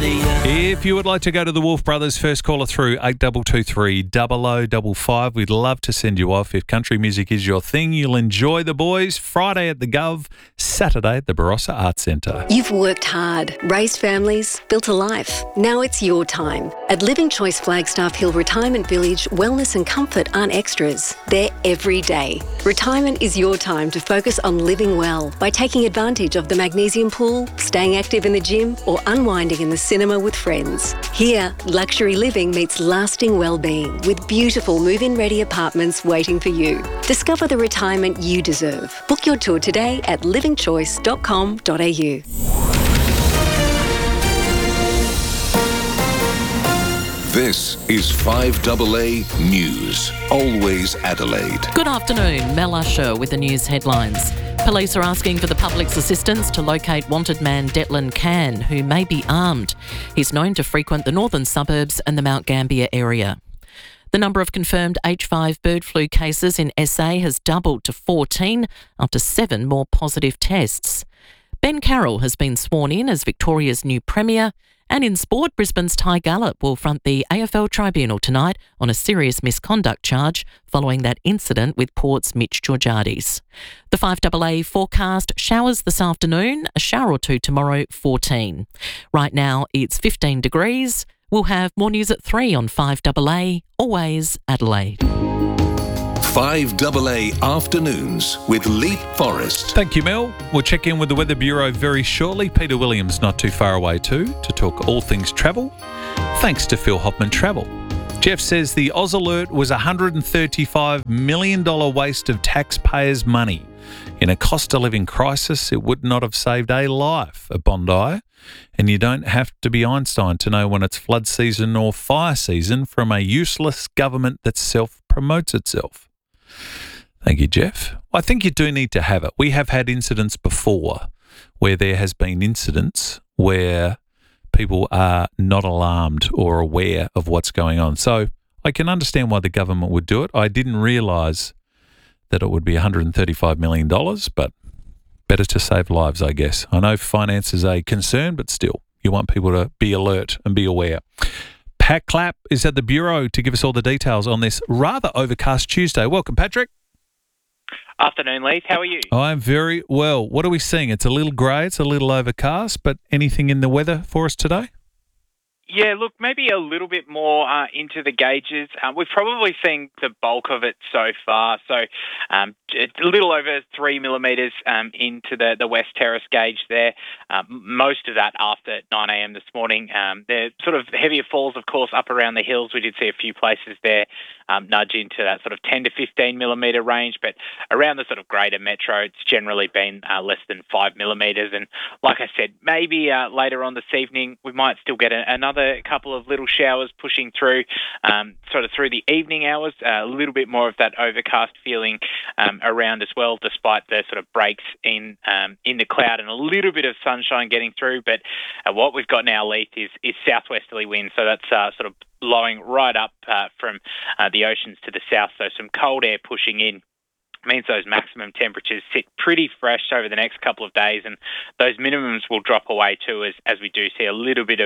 If you would like to go to the Wolf Brothers, first caller through 8223 0055. We'd love to send you off. If country music is your thing, you'll enjoy the boys. Friday at the Gov, Saturday at the Barossa Arts Centre. You've worked hard, raised families, built a life. Now it's your time. At Living Choice Flagstaff Hill Retirement Village, wellness and comfort aren't extras. They're every day. Retirement is your time to focus on living well by taking advantage of the magnesium pool, staying active in the gym, or unwinding in the cinema with friends. Here, luxury living meets lasting well-being with beautiful move-in ready apartments waiting for you. Discover the retirement you deserve. Book your tour today at livingchoice.com.au. This is 5AA News, always Adelaide. Good afternoon, Mel Usher with the news headlines. Police are asking for the public's assistance to locate wanted man Declan Can, who may be armed. He's known to frequent the northern suburbs and the Mount Gambier area. The number of confirmed H5 bird flu cases in SA has doubled to 14 after 7 more positive tests. Ben Carroll has been sworn in as Victoria's new Premier. And in sport, Brisbane's Ty Gallop will front the AFL Tribunal tonight on a serious misconduct charge following that incident with Port's Mitch Georgiades. The 5AA forecast: showers this afternoon, a shower or two tomorrow, 14. Right now it's 15 degrees. We'll have more news at 3 on 5AA, always Adelaide. 5AA Afternoons with Leap Forest. Thank you, Mel. We'll check in with the Weather Bureau very shortly. Peter Williams not too far away too, to talk all things travel. Thanks to Phil Hoffman Travel. Jeff says the Oz Alert was a $135 million waste of taxpayers' money. In a cost of living crisis, it would not have saved a life at Bondi. And you don't have to be Einstein to know when it's flood season or fire season from a useless government that self-promotes itself. Thank you, Jeff. I think you do need to have it. We have had incidents before where there has been incidents where people are not alarmed or aware of what's going on. So I can understand why the government would do it. I didn't realise that it would be $135 million, but better to save lives, I guess. I know finance is a concern, but still, you want people to be alert and be aware. Pat Clapp is at the Bureau to give us all the details on this rather overcast Tuesday. Welcome, Patrick. Afternoon, Leith. How are you? I'm very well. What are we seeing? It's a little grey, it's a little overcast, but anything in the weather for us today? Yeah, look, maybe a little bit more into the gauges. We've probably seen the bulk of it so far. So it's a little over 3 millimetres into the West Terrace gauge there. Most of that after 9 a.m. this morning. There sort of heavier falls, of course, up around the hills. We did see a few places there nudge into that sort of 10 to 15 millimetre range. But around the sort of greater metro, it's generally been less than 5 millimetres. And like I said, maybe later on this evening, we might still get another couple of little showers pushing through sort of through the evening hours, a little bit more of that overcast feeling around as well, despite the sort of breaks in the cloud and a little bit of sunshine getting through. But what we've got now, Leith, is southwesterly winds, so that's sort of blowing right up from the oceans to the south, so some cold air pushing in means those maximum temperatures sit pretty fresh over the next couple of days, and those minimums will drop away too as we do see a little bit of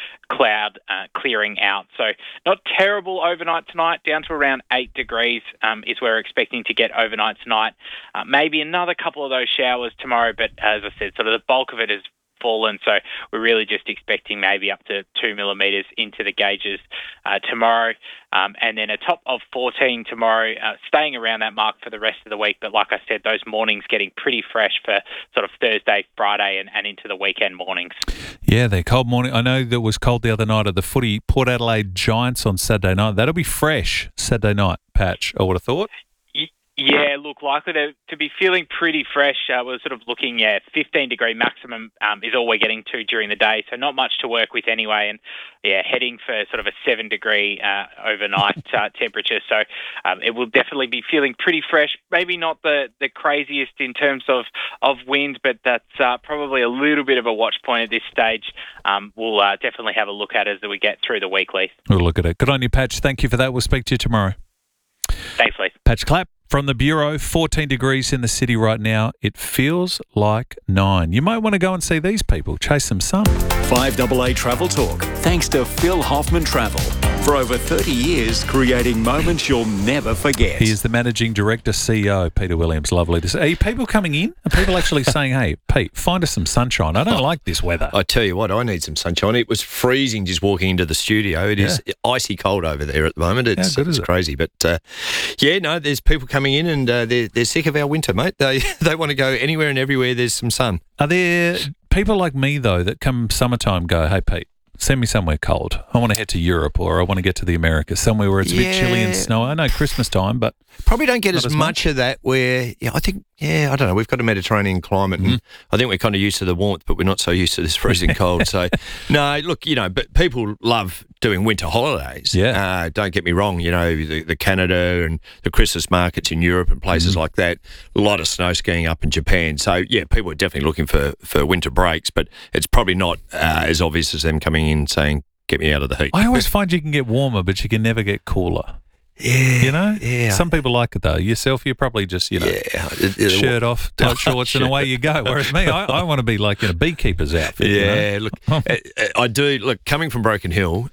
cloud clearing out. So not terrible overnight tonight, down to around 8 degrees is where we're expecting to get overnight tonight. Maybe another couple of those showers tomorrow, but as I said, sort of the bulk of it is fallen, so we're really just expecting maybe up to 2 millimetres into the gauges tomorrow, and then a top of 14 tomorrow, staying around that mark for the rest of the week. But like I said, those mornings getting pretty fresh for sort of Thursday, Friday and into the weekend mornings. Yeah, they're cold morning. I know that was cold the other night at the footy, Port Adelaide Giants on Saturday night. That'll be fresh Saturday night, Patch, I would have thought. Yeah, look, likely to be feeling pretty fresh. We're sort of looking, 15-degree maximum is all we're getting to during the day, so not much to work with anyway. And, heading for sort of a 7-degree overnight temperature. So it will definitely be feeling pretty fresh. Maybe not the craziest in terms of wind, but that's probably a little bit of a watch point at this stage. We'll definitely have a look at as we get through the week, Leith. We'll look at it. Good on you, Patch. Thank you for that. We'll speak to you tomorrow. Thanks, Lee. Patch Clapp from the Bureau, 14 degrees in the city right now. It feels like 9. You might want to go and see these people, chase some sun. 5AA Travel Talk, thanks to Phil Hoffman Travel. For over 30 years, creating moments you'll never forget. He is the Managing Director, CEO, Peter Williams. Lovely to see. Are people coming in? Are people actually saying, hey, Pete, find us some sunshine? I don't like this weather. I tell you what, I need some sunshine. It was freezing just walking into the studio. It is icy cold over there at the moment. It's crazy. But, there's people coming in and they're sick of our winter, mate. They want to go anywhere and everywhere there's some sun. Are there people like me, though, that come summertime go, hey, Pete, send me somewhere cold. I want to head to Europe or I want to get to the Americas, somewhere where it's a bit chilly and snowy. I know Christmas time, but probably don't get as much of that where, I think, I don't know, we've got a Mediterranean climate and I think we're kind of used to the warmth, but we're not so used to this freezing cold. So, no, look, but people love doing winter holidays. Yeah. Don't get me wrong, the Canada and the Christmas markets in Europe and places like that, a lot of snow skiing up in Japan. So, people are definitely looking for winter breaks, but it's probably not as obvious as them coming in saying, get me out of the heat. I always find you can get warmer, but you can never get cooler. Yeah. Yeah. Some people like it, though. Yourself, you're probably just, shirt off, tight shorts, and away you go. Whereas me, I want to be like beekeeper's outfit. Look, I do. Look, coming from Broken Hill,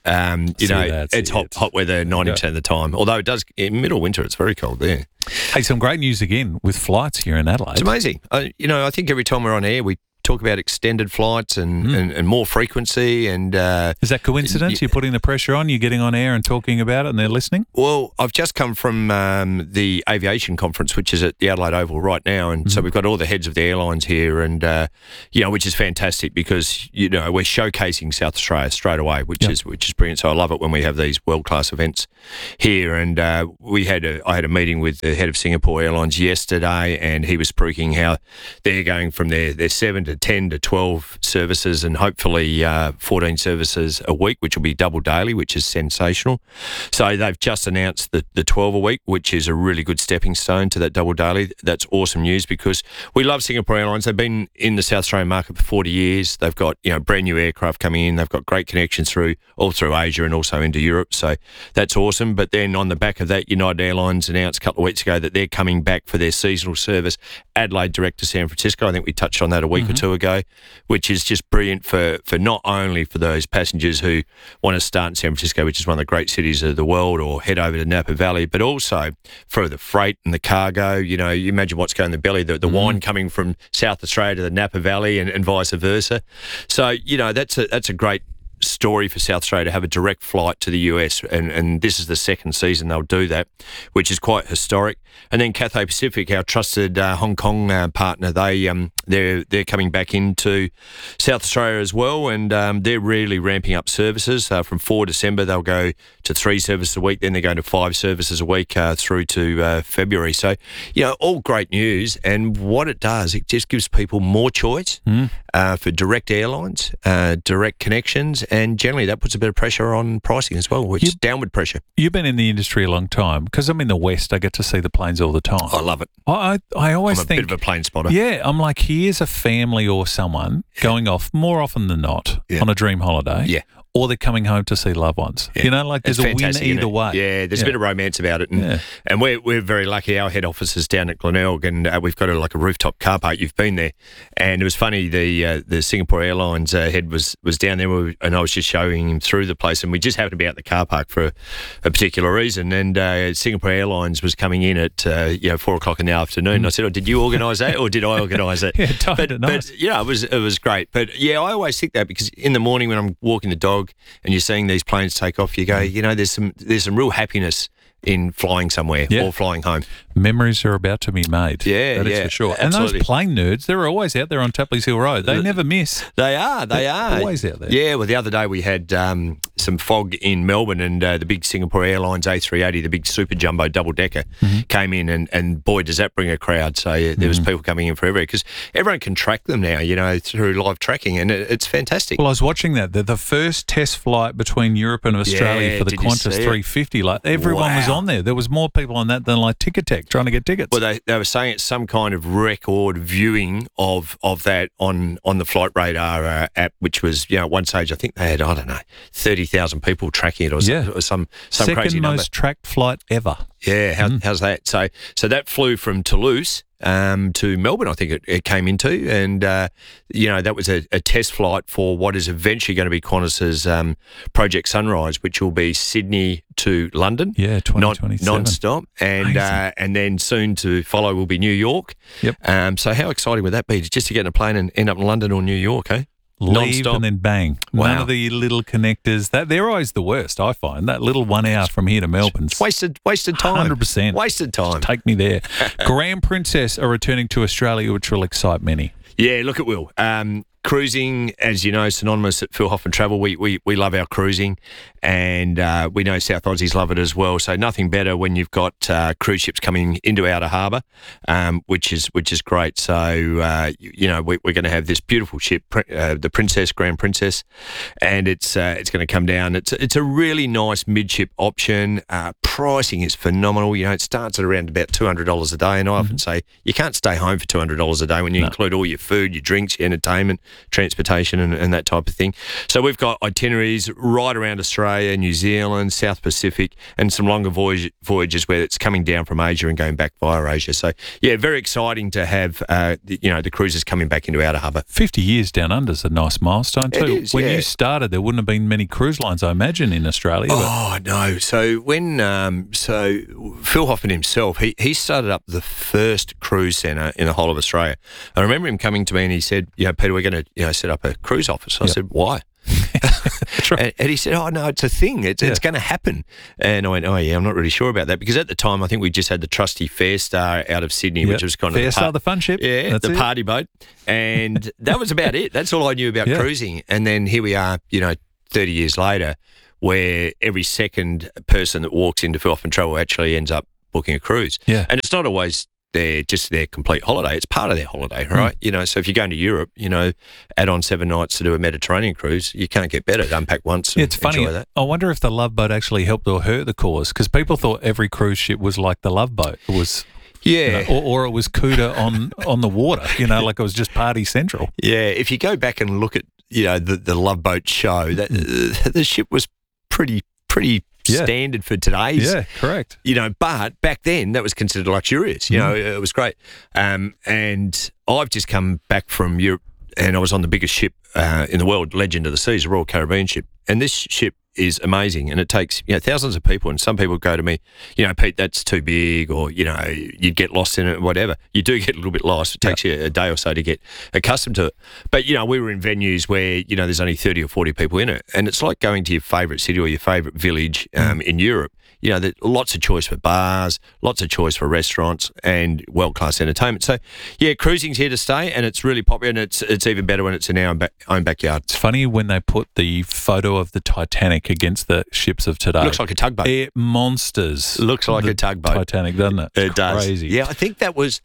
it's hot weather 90% of the time. Although it does, in middle winter, it's very cold there. Hey, some great news again with flights here in Adelaide. It's amazing. I think every time we're on air, we talk about extended flights and more frequency. And is that coincidence? You're putting the pressure on, you're getting on air and talking about it and they're listening? Well, I've just come from the aviation conference, which is at the Adelaide Oval right now. And so we've got all the heads of the airlines here and, which is fantastic because, we're showcasing South Australia straight away, which is brilliant. So I love it when we have these world-class events here. And I had a meeting with the head of Singapore Airlines yesterday and he was spruiking how they're going from their 7 to 10 to 12 services and hopefully 14 services a week, which will be double daily, which is sensational. So they've just announced the 12 a week, which is a really good stepping stone to that double daily. That's awesome news because we love Singapore Airlines. They've been in the South Australian market for 40 years. They've got, brand new aircraft coming in. They've got great connections all through Asia and also into Europe. So that's awesome. But then on the back of that, United Airlines announced a couple of weeks ago that they're coming back for their seasonal service, Adelaide direct to San Francisco. I think we touched on that a week or two ago, which is just brilliant for not only for those passengers who want to start in San Francisco, which is one of the great cities of the world, or head over to Napa Valley, but also for the freight and the cargo. You imagine what's going in the belly, the wine coming from South Australia to the Napa Valley and vice versa. So, that's a great story for South Australia to have a direct flight to the US, and this is the second season they'll do that, which is quite historic. And then Cathay Pacific, our trusted Hong Kong partner, they're coming back into South Australia as well, and they're really ramping up services. From 4 December, they'll go to 3 services a week, then they're going to 5 services a week through to February. So, all great news, and what it does, it just gives people more choice for direct airlines, direct connections, and generally that puts a bit of pressure on pricing as well, which is downward pressure. You've been in the industry a long time. Because I'm in the West, I get to see the planes all the time. I love it. I always think... I'm a bit of a plane spotter. Yeah, I'm like, here's a family or someone going off more often than not on a dream holiday. Yeah. Or they're coming home to see loved ones. Yeah. There's a win either way. Yeah, there's a bit of romance about it. And we're very lucky. Our head office is down at Glenelg, and we've got a rooftop car park. You've been there. And it was funny, the Singapore Airlines head was down there, and I was just showing him through the place, and we just happened to be out the car park for a particular reason. And Singapore Airlines was coming in at 4 o'clock in the afternoon. And I said, did you organise that, or did I organise it? But it was great. But I always think that because in the morning when I'm walking the dog, and you're seeing these planes take off, you go, there's some real happiness in flying somewhere or flying home. Memories are about to be made. Yeah, that is for sure. Absolutely. And those plane nerds, they're always out there on Tapley's Hill Road. They never miss. They are. Always out there. Yeah, well, the other day we had some fog in Melbourne, and the big Singapore Airlines A380, the big super jumbo double-decker, came in, and boy, does that bring a crowd. So there was people coming in for everywhere, because everyone can track them now, through live tracking, and it's fantastic. Well, I was watching that. The first test flight between Europe and Australia for the Qantas 350, everyone was on there. There was more people on that than Ticketek trying to get tickets. Well, they were saying it's some kind of record viewing of that on the Flight Radar app, which was, at one stage, I think they had, 30,000 50,000 people tracking it or some Second crazy number. most tracked flight ever. Yeah, how's that? So that flew from Toulouse to Melbourne, I think it came into, and that was a test flight for what is eventually going to be Qantas's Project Sunrise, which will be Sydney to London, 2027, non-stop, and then soon to follow will be New York. Yep. So how exciting would that be, just to get in a plane and end up in London or New York, eh? Leave Non-stop. and then bang. Wow. None of the little connectors. They're always the worst, I find. That little 1 hour from here to Melbourne's Wasted time. 100%. Wasted time. Just take me there. Grand Princess are returning to Australia, which will excite many. Yeah, look, it will. Cruising, as you know, synonymous at Phil Hoffman Travel. We love our cruising, and we know South Aussies love it as well. So nothing better when you've got cruise ships coming into outer harbour, which is great. So we're going to have this beautiful ship, the Princess, Grand Princess, and it's going to come down. It's a really nice midship option. Pricing is phenomenal. It starts at around about $200 a day, and I often say you can't stay home for $200 a day when you include all your food, your drinks, your entertainment, transportation and that type of thing. So we've got itineraries right around Australia, New Zealand, South Pacific, and some longer voyages where it's coming down from Asia and going back via Asia. So, yeah, very exciting to have, the cruises coming back into outer harbour. 50 years down under is a nice milestone too. It is, when yeah. you started, there wouldn't have been many cruise lines, I imagine, in Australia. Oh, no. So when Phil Hoffman himself, he started up the first cruise centre in the whole of Australia. I remember him coming to me and he said, Peter, we're going to set up a cruise office. I said, why? And he said, oh, no, it's a thing. It's going to happen. And I went, oh, yeah, I'm not really sure about that. Because at the time, I think we just had the trusty Fairstar out of Sydney, which was kind of Fairstar, the fun ship. Yeah, That's the it. party boat. And that was about it. That's all I knew about cruising. And then here we are, 30 years later, where every second person that walks into Phil Hoffman Travel actually ends up booking a cruise. Yeah. And it's not always their complete holiday. It's part of their holiday, right? So if you're going to Europe, add on 7 nights to do a Mediterranean cruise, you can't get better. Unpack once and It's funny. enjoy that. I wonder if the Love Boat actually helped or hurt the cause, because people thought every cruise ship was like the Love Boat. It was... Yeah. Or it was Cuda on the water, like it was just party central. Yeah, if you go back and look at, the Love Boat show, that the ship was pretty standard for today's. Yeah, correct. But back then that was considered luxurious. It was great. And I've just come back from Europe, and I was on the biggest ship in the world, Legend of the Seas, a Royal Caribbean ship. And this ship is amazing, and it takes thousands of people, and some people go to me, Pete, that's too big, or you'd get lost in it, whatever. You do get a little bit lost. It takes you a day or so to get accustomed to it. But we were in venues where there's only 30 or 40 people in it, and it's like going to your favourite city or your favourite village in Europe. There's lots of choice for bars, lots of choice for restaurants, and world-class entertainment. So, cruising's here to stay, and it's really popular, and it's even better when it's in our own backyard. It's funny when they put the photo of the Titanic against the ships of today. Looks like a tugboat. It monsters. Looks like a tugboat. Titanic, doesn't it? It does. Crazy. Yeah, I think that was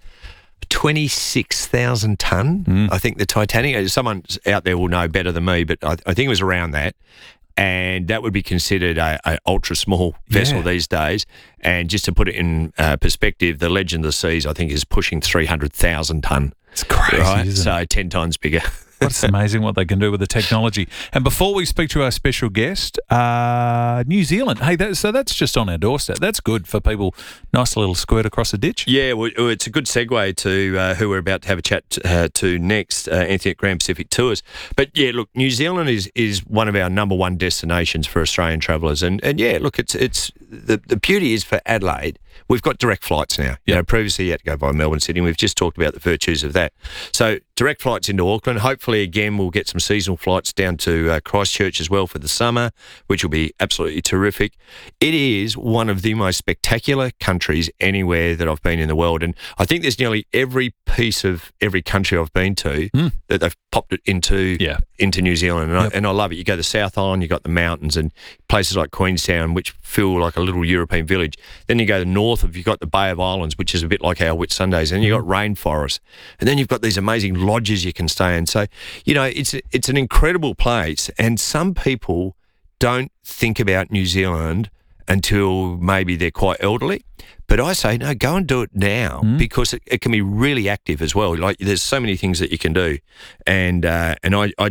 26,000 tonne. I think the Titanic. Someone out there will know better than me, but I think it was around that. And that would be considered a ultra small vessel these days. And just to put it in perspective, the Legend of the Seas, I think, is pushing 300,000 tonne. It's crazy, right? isn't So it? 10 times bigger. It's amazing what they can do with the technology. And before we speak to our special guest, New Zealand. Hey, so that's just on our doorstep. That's good for people. Nice little squirt across a ditch. Yeah, well, it's a good segue to who we're about to have a chat to next, Anthony at Grand Pacific Tours. But yeah, look, New Zealand is one of our number one destinations for Australian travellers. And yeah, look, it's the beauty is for Adelaide, we've got direct flights now. Previously you had to go via Melbourne, Sydney. We've just talked about the virtues of that. So direct flights into Auckland. Hopefully, again, we'll get some seasonal flights down to Christchurch as well for the summer, which will be absolutely terrific. It is one of the most spectacular countries anywhere that I've been in the world. And I think there's nearly every piece of every country I've been to that they've popped it into New Zealand. And I love it. You go to the South Island, you've got the mountains and places like Queenstown, which feel like a little European village. Then you go to north of, you've got the Bay of Islands, which is a bit like our Whitsundays. And you've got rainforests. And then you've got these amazing lodges you can stay in. So, it's an incredible place. And some people don't think about New Zealand until maybe they're quite elderly. But I say, no, go and do it now because it can be really active as well. Like there's so many things that you can do. And I just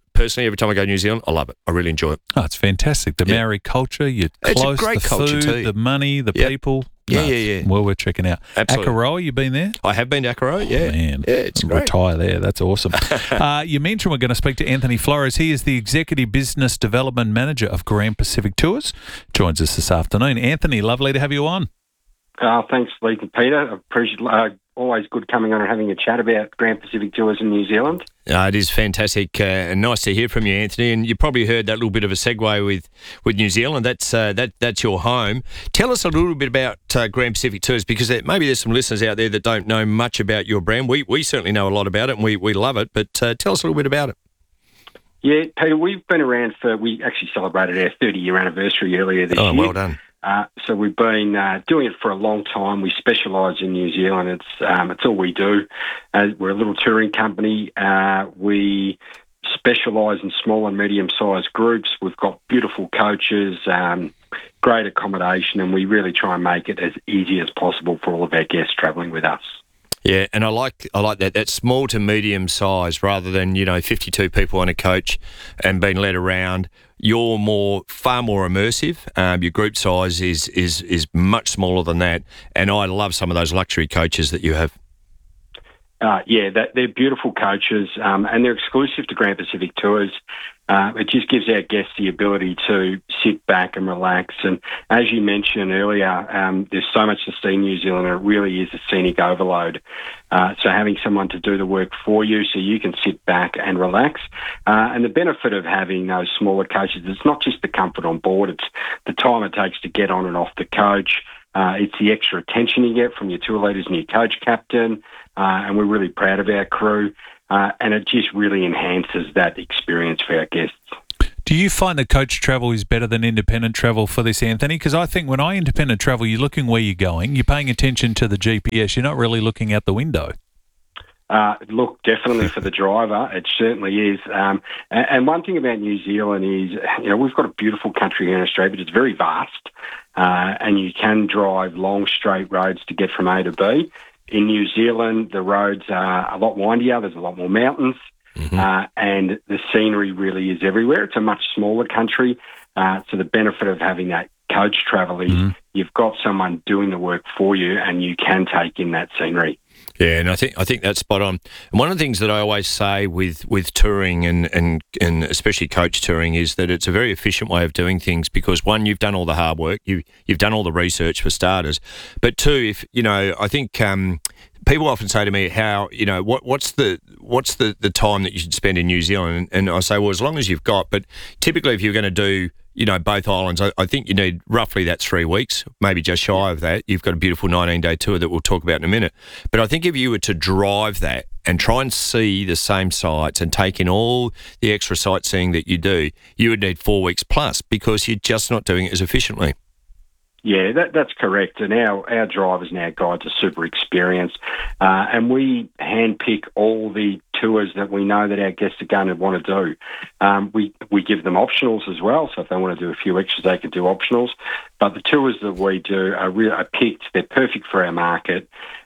personally, every time I go to New Zealand, I love it. I really enjoy it. Oh, it's fantastic. The Maori culture, you're It's close, a great the culture food, too. the money, the people. Yeah. Well, we're checking out. Absolutely. Akaroa, you been there? I have been to Akaroa, yeah. Man, Yeah, it's great. retire there. That's awesome. You mentioned we're going to speak to Anthony Flores. He is the Executive Business Development Manager of Grand Pacific Tours. Joins us this afternoon. Anthony, lovely to have you on. Thanks, Lee and Peter. I appreciate always good coming on and having a chat about Grand Pacific Tours in New Zealand. It is fantastic and nice to hear from you, Anthony. And you probably heard that little bit of a segue with New Zealand. That's your home. Tell us a little bit about Grand Pacific Tours, because maybe there's some listeners out there that don't know much about your brand. We certainly know a lot about it and we love it, but tell us a little bit about it. Yeah, Peter, we've been around we actually celebrated our 30-year anniversary earlier this year. Oh, well done. So we've been doing it for a long time. We specialise in New Zealand. It's all we do. We're a little touring company. We specialise in small and medium-sized groups. We've got beautiful coaches, great accommodation, and we really try and make it as easy as possible for all of our guests travelling with us. Yeah, and I like that. That's small to medium size rather than 52 people on a coach and being led around. You're far more immersive. Your group size is much smaller than that, and I love some of those luxury coaches that you have. They're beautiful coaches, and they're exclusive to Grand Pacific Tours. It just gives our guests the ability to sit back and relax. And as you mentioned earlier, there's so much to see in New Zealand, and it really is a scenic overload. So having someone to do the work for you so you can sit back and relax. And the benefit of having those smaller coaches, it's not just the comfort on board, it's the time it takes to get on and off the coach. It's the extra attention you get from your tour leaders and your coach captain, and we're really proud of our crew, and it just really enhances that experience for our guests. Do you find that coach travel is better than independent travel for this, Anthony? Because I think when I independent travel, you're looking where you're going, you're paying attention to the GPS, you're not really looking out the window. Look, definitely for the driver, it certainly is. And one thing about New Zealand is, we've got a beautiful country here in Australia, but it's very vast, and you can drive long, straight roads to get from A to B. In New Zealand, the roads are a lot windier, there's a lot more mountains, and the scenery really is everywhere. It's a much smaller country, so the benefit of having that coach travel is you've got someone doing the work for you and you can take in that scenery. Yeah, and I think that's spot on. And one of the things that I always say with touring and especially coach touring is that it's a very efficient way of doing things because, one, you've done all the hard work, you've done all the research for starters, but two, I think people often say to me, what's the time that you should spend in New Zealand? And I say, well, as long as you've got, but typically if you're going to do both islands, I think you need roughly that 3 weeks, maybe just shy of that. You've got a beautiful 19-day tour that we'll talk about in a minute. But I think if you were to drive that and try and see the same sites and take in all the extra sightseeing that you do, you would need 4 weeks plus because you're just not doing it as efficiently. Yeah, that's correct. And our drivers and our guides are super experienced. And we handpick all the tours that we know that our guests are going to want to do. We give them optionals as well. So if they want to do a few extras, they can do optionals. But the tours that we do are picked. They're perfect for our market.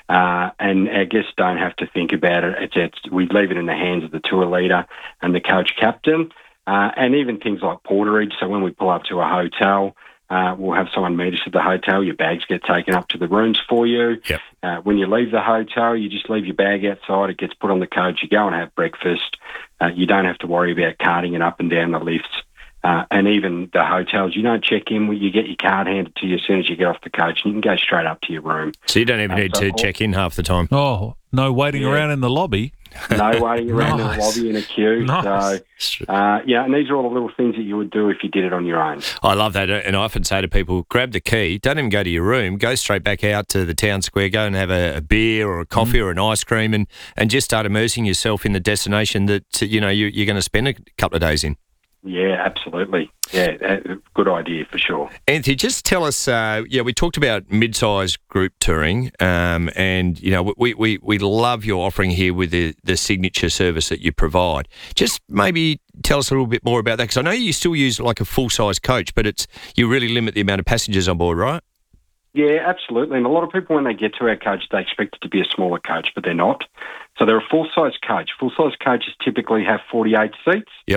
And our guests don't have to think about it. We leave it in the hands of the tour leader and the coach captain. And even things like porterage. So when we pull up to a hotel, we'll have someone meet us at the hotel. Your bags get taken up to the rooms for you. Yep. When you leave the hotel, you just leave your bag outside. It gets put on the coach. You go and have breakfast. You don't have to worry about carting it up and down the lifts. And even the hotels, you don't check in. You get your card handed to you as soon as you get off the coach, and you can go straight up to your room. So you don't even need to check in half the time. Oh, no waiting around in the lobby. No waiting around in the lobby in a queue. Nice. So, and these are all the little things that you would do if you did it on your own. I love that. And I often say to people, grab the key, don't even go to your room, go straight back out to the town square, go and have a beer or a coffee or an ice cream and just start immersing yourself in the destination that, you're going to spend a couple of days in. Yeah, absolutely. Yeah, good idea for sure. Anthony, just tell us, we talked about mid-sized group touring, and, we love your offering here with the signature service that you provide. Just maybe tell us a little bit more about that, because I know you still use like a full-size coach, but you really limit the amount of passengers on board, right? Yeah, absolutely. And a lot of people, when they get to our coach, they expect it to be a smaller coach, but they're not. So they're a full-size coach. Full-size coaches typically have 48 seats. Yep.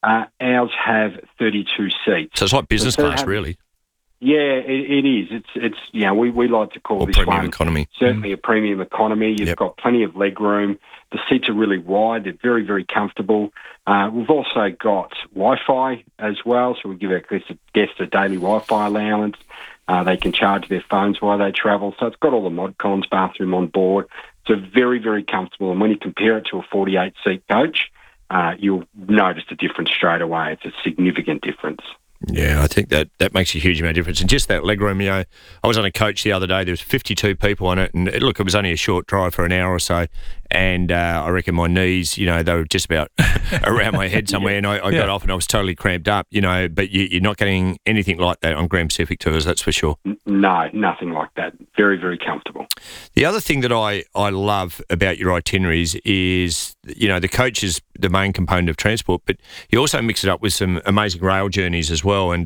Ours have 32 seats. So it's like business class, really. Yeah, it is. It's we like to call this premium one economy. Certainly a premium economy. You've got plenty of leg room. The seats are really wide. They're very, very comfortable. We've also got Wi-Fi as well, so we give our guests a daily Wi-Fi allowance. They can charge their phones while they travel. So it's got all the mod cons bathroom on board. So very, very comfortable. And when you compare it to a 48-seat coach, you'll notice the difference straight away. It's a significant difference. Yeah, I think that makes a huge amount of difference. And just that legroom, I was on a coach the other day. There was 52 people on it, and look, it was only a short drive for an hour or so. And I reckon my knees, they were just about around my head somewhere. And I got off and I was totally cramped up, But you're not getting anything like that on Grand Pacific tours, that's for sure. No, nothing like that. Very, very comfortable. The other thing that I love about your itineraries is, the coach is the main component of transport, but you also mix it up with some amazing rail journeys as well. And,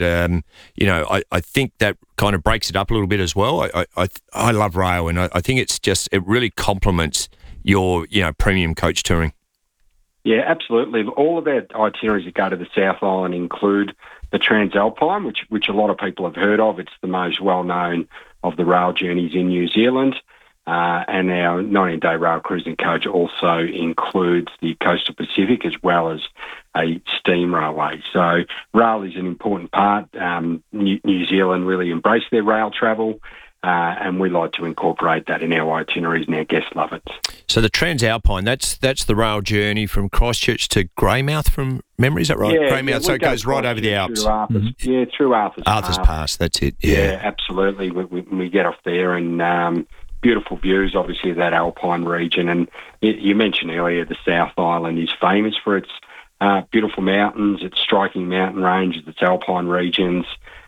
I think that kind of breaks it up a little bit as well. I love rail, and I think it really complements your, premium coach touring. Yeah, absolutely. All of our itineraries that go to the South Island include the Transalpine, which a lot of people have heard of. It's the most well-known of the rail journeys in New Zealand. And our 19-day rail cruising coach also includes the Coastal Pacific as well as a steam railway. So rail is an important part. New Zealand really embrace their rail travel, and we like to incorporate that in our itineraries, and our guests love it. So the Transalpine, that's the rail journey from Christchurch to Greymouth from memory, is that right? Yeah, Greymouth, so it goes right over the Alps. Through Arthur's, Yeah, through Arthur's Pass. Arthur's Pass, that's it. Yeah, absolutely. We get off there and beautiful views, obviously, of that Alpine region. And you mentioned earlier the South Island is famous for its beautiful mountains, its striking mountain ranges, its Alpine regions.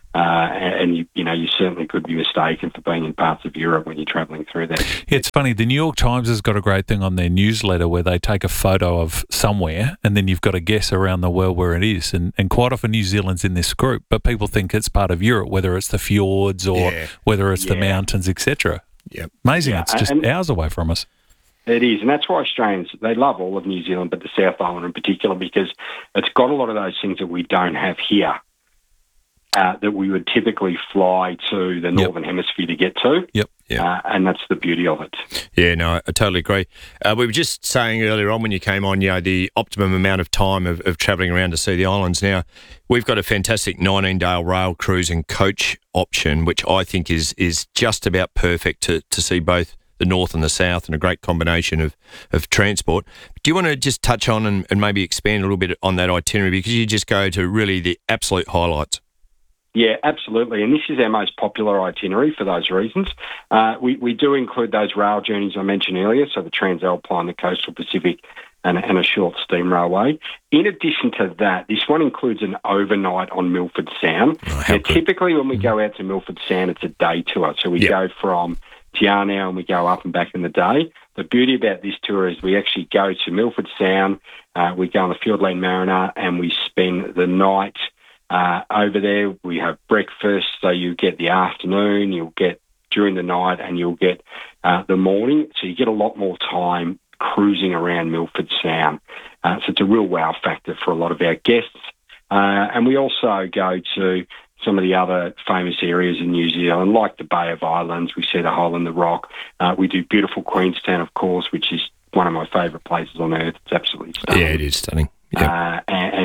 And you certainly could be mistaken for being in parts of Europe when you're travelling through there. It's funny, the New York Times has got a great thing on their newsletter where they take a photo of somewhere and then you've got to guess around the world where it is. And quite often New Zealand's in this group, but people think it's part of Europe, whether it's the fjords or whether it's the mountains, etc. Yep. Amazing. It's just hours away from us. It is, and that's why Australians, they love all of New Zealand, but the South Island in particular, because it's got a lot of those things that we don't have here. That we would typically fly to the Northern Hemisphere to get to. Yep. And that's the beauty of it. Yeah, no, I totally agree. We were just saying earlier on when you came on, the optimum amount of time of travelling around to see the islands. Now, we've got a fantastic 19-day rail cruise and coach option, which I think is just about perfect to see both the north and the south, and a great combination of transport. Do you want to just touch on and maybe expand a little bit on that itinerary, because you just go to really the absolute highlights? Yeah, absolutely. And this is our most popular itinerary for those reasons. We do include those rail journeys I mentioned earlier, so the Transalpine, the Coastal Pacific, and a short steam railway. In addition to that, this one includes an overnight on Milford Sound. Typically when we go out to Milford Sound, it's a day tour. So we go from Te Anau and we go up and back in the day. The beauty about this tour is we actually go to Milford Sound, we go on the Fiordland Mariner, and we spend the night over there. We have breakfast, so you get the afternoon, you'll get during the night, and you'll get the morning. So you get a lot more time cruising around Milford Sound. So it's a real wow factor for a lot of our guests. And we also go to some of the other famous areas in New Zealand, like the Bay of Islands. We see the Hole in the Rock. We do beautiful Queenstown, of course, which is one of my favourite places on earth. It's absolutely stunning. Yeah, it is stunning. Yep.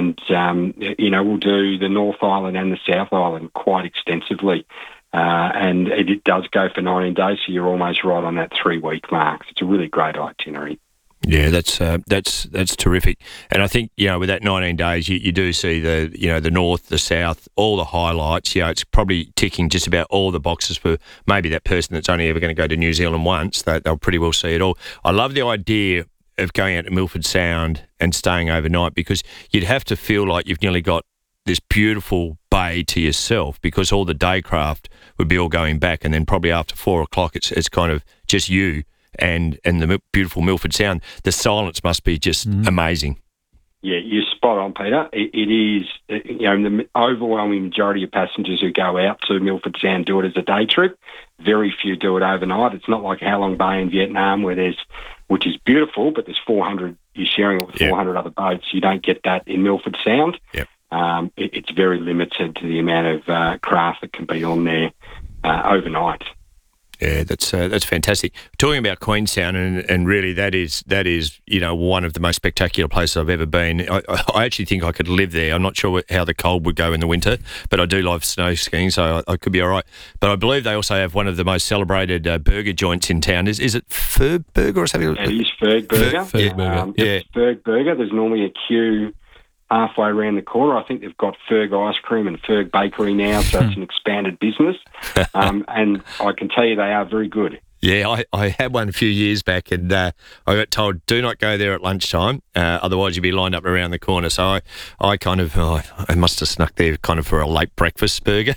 We'll do the North Island and the South Island quite extensively. And it does go for 19 days, so you're almost right on that 3-week mark. It's a really great itinerary. Yeah, that's terrific. And I think, with that 19 days, you do see the north, the south, all the highlights. It's probably ticking just about all the boxes for maybe that person that's only ever going to go to New Zealand once. They'll pretty well see it all. I love the idea of going out to Milford Sound and staying overnight, because you'd have to feel like you've nearly got this beautiful bay to yourself, because all the day craft would be all going back, and then probably after 4 o'clock it's kind of just you and the beautiful Milford Sound. The silence must be just amazing. Yeah, you're spot on, Peter. It is, the overwhelming majority of passengers who go out to Milford Sound do it as a day trip. Very few do it overnight. It's not like Halong Bay in Vietnam where there's which is beautiful, but there's 400, you're sharing it with 400 other boats. You don't get that in Milford Sound. Yep. It's very limited to the amount of craft that can be on there overnight. Yeah, that's fantastic. Talking about Queenstown, and really that is one of the most spectacular places I've ever been. I actually think I could live there. I'm not sure how the cold would go in the winter, but I do love snow skiing, so I could be all right. But I believe they also have one of the most celebrated burger joints in town. Is it Ferg Burger or something? It is Ferg Burger. Ferg Burger. It's Ferg Burger. There's normally a queue halfway around the corner. I think they've got Ferg Ice Cream and Ferg Bakery now, so it's an expanded business. And I can tell you they are very good. Yeah, I had one a few years back, and I got told, do not go there at lunchtime, otherwise you'll be lined up around the corner. So I kind of, I must have snuck there kind of for a late breakfast burger,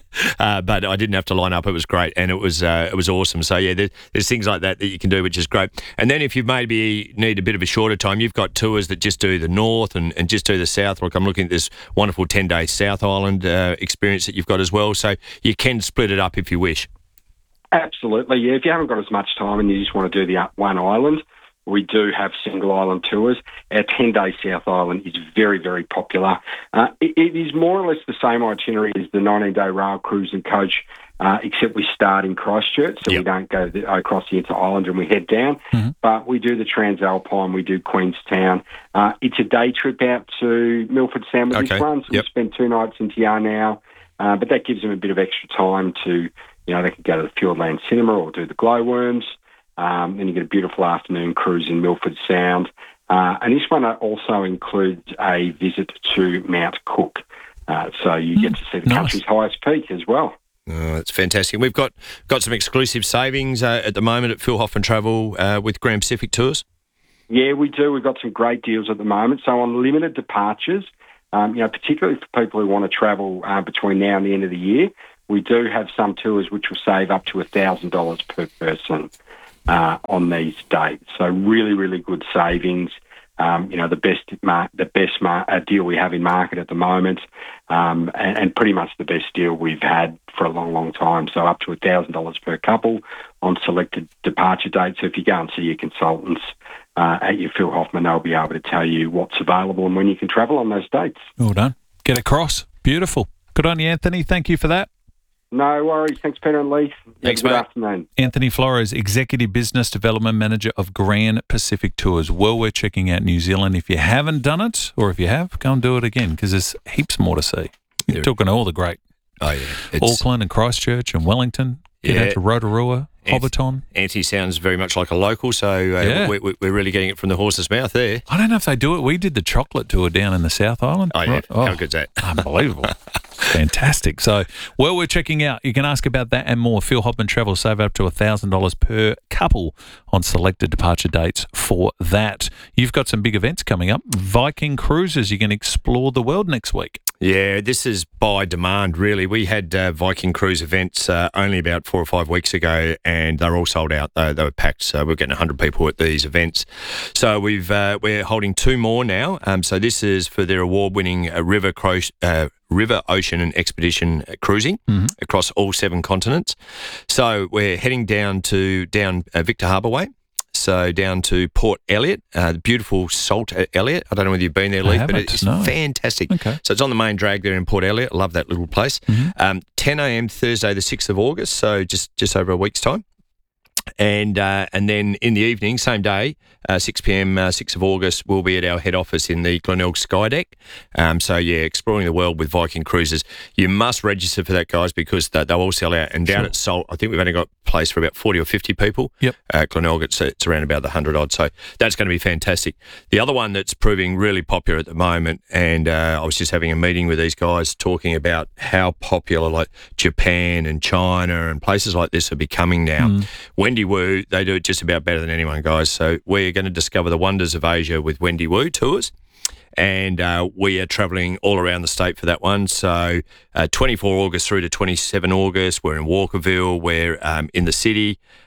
but I didn't have to line up. It was great, and it was awesome. So yeah, there's things like that you can do, which is great. And then if you maybe need a bit of a shorter time, you've got tours that just do the north and just do the south. Like I'm looking at this wonderful 10-day South Island experience that you've got as well. So you can split it up if you wish. Absolutely, yeah. If you haven't got as much time and you just want to do the one island, we do have single island tours. Our 10-day South Island is very, very popular. It is more or less the same itinerary as the 19-day rail cruise and coach, except we start in Christchurch, so we don't go across the entire island and we head down. Mm-hmm. But we do the Transalpine, we do Queenstown. It's a day trip out to Milford Sound with this one, so we spend 2 nights in Yarnall, but that gives them a bit of extra time to... they could go to the Fieldland Cinema or do the Glowworms. Then you get a beautiful afternoon cruise in Milford Sound. And this one also includes a visit to Mount Cook. So you get to see the country's highest peak as well. Oh, that's fantastic. We've got some exclusive savings at the moment at Phil Hoffman Travel with Grand Pacific Tours. Yeah, we do. We've got some great deals at the moment. So on limited departures, particularly for people who want to travel between now and the end of the year, we do have some tours which will save up to $1,000 per person on these dates. So really, really good savings. The best deal we have in market at the moment, and pretty much the best deal we've had for a long, long time. So up to $1,000 per couple on selected departure dates. So if you go and see your consultants at your Phil Hoffman, they'll be able to tell you what's available and when you can travel on those dates. Well done. Get across. Beautiful. Good on you, Anthony. Thank you for that. No worries. Thanks, Peter and Lee. Thanks, Good mate. afternoon. Anthony Flores, Executive Business Development Manager of Grand Pacific Tours. Well, we're checking out New Zealand. If you haven't done it, or if you have, go and do it again, because there's heaps more to see. You're talking to all the great Auckland and Christchurch and Wellington. Get out to Rotorua, Hobbiton. Anthony sounds very much like a local, so we're really getting it from the horse's mouth there. I don't know if they do it. We did the chocolate tour down in the South Island. Oh, yeah. How good's that? Unbelievable. Fantastic. So, well, we're checking out. You can ask about that and more. Phil Hoffman Travel, save up to $1,000 per couple on selected departure dates for that. You've got some big events coming up. Viking Cruises. You can explore the world next week. Yeah, this is by demand, really. We had Viking Cruise events only about 4 or 5 weeks ago, and they're all sold out. They were packed, so we're getting 100 people at these events. So we're holding 2 more now. So this is for their award-winning River, Ocean and Expedition cruising across all 7 continents. So we're heading down Victor Harbour Way. So down to Port Elliot, the beautiful Salt Elliot. I don't know whether you've been there, Lee, but it's fantastic. Okay. So it's on the main drag there in Port Elliot. I love that little place. 10 a.m. Thursday, the 6th of August, so just over a week's time. And then in the evening, same day, 6 p.m, 6th of August, we'll be at our head office in the Glenelg Skydeck. Exploring the world with Viking Cruises. You must register for that, guys, because they'll all sell out. And down at Salt, I think we've only got place for about 40 or 50 people. Yep. Glenelg, it's around about the 100 odd. So that's going to be fantastic. The other one that's proving really popular at the moment, and I was just having a meeting with these guys talking about how popular like Japan and China and places like this are becoming now. Wendy Wu, they do it just about better than anyone, guys. So we're going to discover the wonders of Asia with Wendy Wu Tours. And we are travelling all around the state for that one. So 24 August through to 27 August, we're in Walkerville, we're in the city,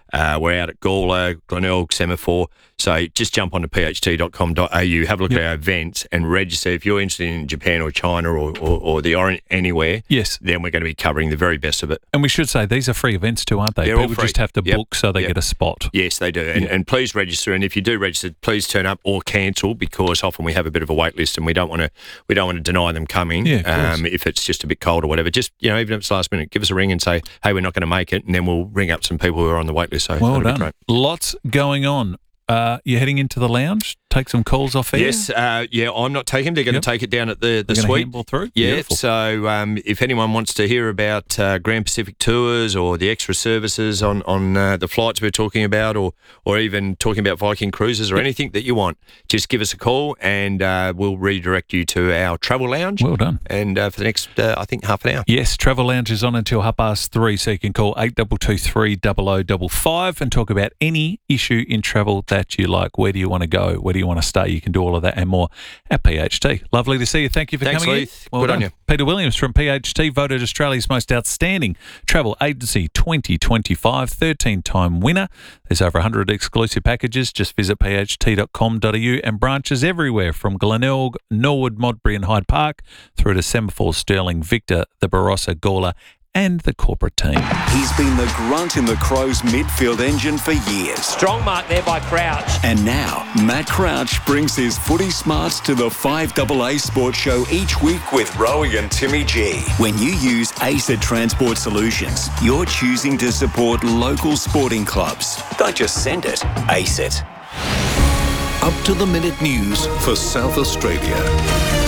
We're out at Gawler, Glenelg, Semaphore. So just jump onto pht.com.au, have a look at our events and register. If you're interested in Japan or China or the Orient anywhere, yes, then we're going to be covering the very best of it. And we should say these are free events too, aren't they? They're People all free. just have to book so they get a spot. Yes, they do. And please register. And if you do register, please turn up or cancel, because often we have a bit of a wait list and we don't want to deny them coming if it's just a bit cold or whatever. Just, even if it's last minute, give us a ring and say, hey, we're not going to make it, and then we'll ring up some people who are on the wait list. So well that'll done. be great. Lots going on. You're heading into the lounge? Take some calls off air? Yes, I'm not taking them. They're going to take it down at the suite. Handball through? Yeah, Beautiful. so if anyone wants to hear about Grand Pacific Tours or the extra services on the flights we're talking about, or even talking about Viking cruises or anything that you want, just give us a call and we'll redirect you to our travel lounge. Well done. And for the next, I think, half an hour. Yes, travel lounge is on until 3:30, so you can call 8223 0055 and talk about any issue in travel that you like. Where do you want to go? Where do you want to stay? You can do all of that and more at PHT. Lovely to see you. Thank you for Thanks, coming Leith. in. Well Good done. on you. Peter Williams from PHT, voted Australia's most outstanding travel agency 2025, 13-time winner. There's over 100 exclusive packages. Just visit pht.com.au and branches everywhere from Glenelg, Norwood, Modbury and Hyde Park through to Semaphore, Stirling, Victor, the Barossa, Gawler and the corporate team. He's been the grunt in the Crows midfield engine for years. Strong mark there by Crouch. And now, Matt Crouch brings his footy smarts to the 5AA Sports Show each week with Rowie and Timmy G. When you use ACET Transport Solutions, you're choosing to support local sporting clubs. Don't just send it, ACET. Up-to-the-minute news for South Australia.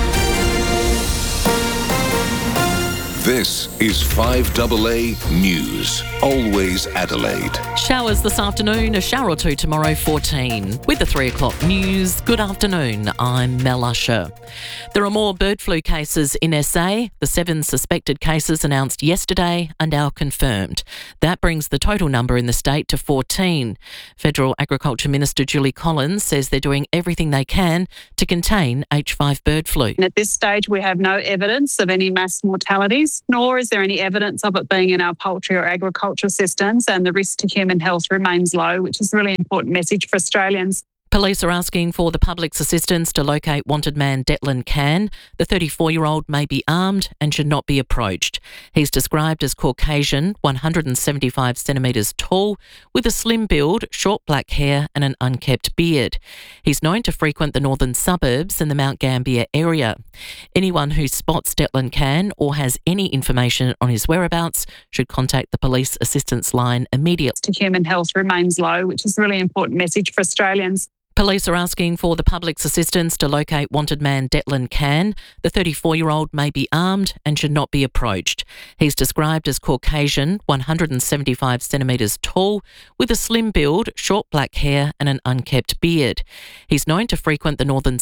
This is 5AA News, always Adelaide. Showers this afternoon, a shower or two tomorrow, 14. With the 3 o'clock news, good afternoon, I'm Mel Usher. There are more bird flu cases in SA. The 7 suspected cases announced yesterday are now confirmed. That brings the total number in the state to 14. Federal Agriculture Minister Julie Collins says they're doing everything they can to contain H5 bird flu. At this stage, we have no evidence of any mass mortalities, nor is there any evidence of it being in our poultry or agriculture systems, and the risk to human health remains low, which is a really important message for Australians. Police are asking for the public's assistance to locate wanted man Declan Can. The 34-year-old may be armed and should not be approached. He's described as Caucasian, 175 centimetres tall, with a slim build, short black hair and an unkempt beard. He's known to frequent the northern suburbs and the Mount Gambier area. Anyone who spots Declan Can or has any information on his whereabouts should contact the police assistance line immediately. To human health remains low, which is a really important message for Australians. Police are asking for the public's assistance to locate wanted man Declan Can. The 34-year-old may be armed and should not be approached. He's described as Caucasian, 175 centimetres tall, with a slim build, short black hair and an unkempt beard. He's known to frequent the northern